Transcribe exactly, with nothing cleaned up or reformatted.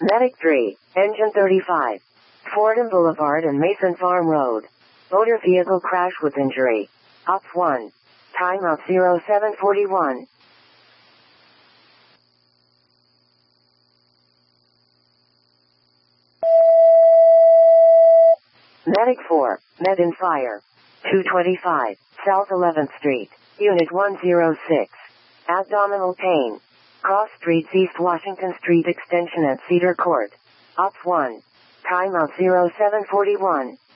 Medic three, Engine thirty-five. Fordham Boulevard and Mason Farm Road. Motor vehicle crash with injury. Op one. Timeout zero seven forty-one. Medic four, Med and Fire. two twenty-five, South eleventh Street, Unit one oh six. Abdominal pain. Cross Streets East Washington Street Extension at Cedar Court. Op one. Timeout zero seven forty-one.